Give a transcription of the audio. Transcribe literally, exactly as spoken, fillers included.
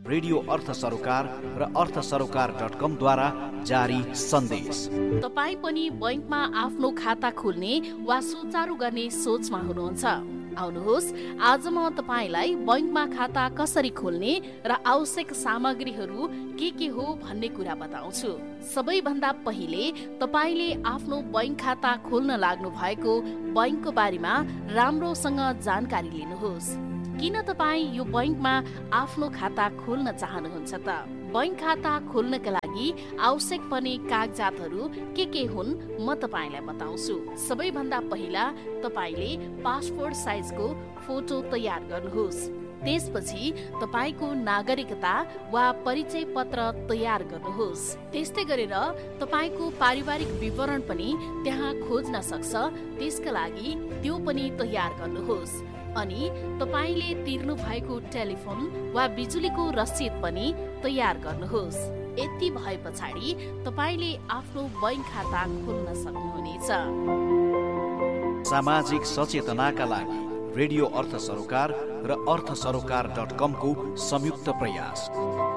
Radio अर्थ सरोकार र अर्थ सरोकार डट कम द्वारा जारी सन्देश। तपाईँ पनि बैंकमा आफ्नो खाता खोल्ने वा सुचारू गर्ने सोचमा हुनुहुन्छ? आउनुहोस्, आज म तपाईलाई बैंकमा खाता कसरी खोल्ने र आवश्यक सामग्रीहरू के के हो भन्ने कुरा बताउँछु। सबैभन्दा पहिले तपाईले आफ्नो बैंक खाता खोल्न लाग्नु भएको बैंकको बारेमा राम्रोसँग जानकारी लिनुहोस्। किन तपाईँ यो बैंकमा आफ्नो खाता खोल्न चाहनुहुन्छ त? बैंक खाता खोल्नका लागि आवश्यक पर्ने कागजातहरू के के हुन् म तपाईलाई बताउँछु। सबैभन्दा पहिला तपाईले पासपोर्ट साइजको फोटो तयार गर्नुहोस्। त्यसपछि तपाईको नागरिकता वा परिचय पत्र तयार गर्नुहोस्। त्यस्तै गरेर तपाईको पारिवारिक विवरण पनि त्यहाँ खोज्न सक्छ, त्यसका लागि त्यो पनि तयार गर्नुहोस्। अनि तपाईले तिर्नु भएको टेलिफोन वा बिजुलीको रसिद पनि तयार गर्नुहोस्। यति भए पछाडि तपाईले आफ्नो बैंक खाता खोल्न सक्नुहुनेछ। सामाजिक सचेतनाका लागि रेडियो अर्थ सरोकार र अर्थ सरोकार डट कम को संयुक्त प्रयास।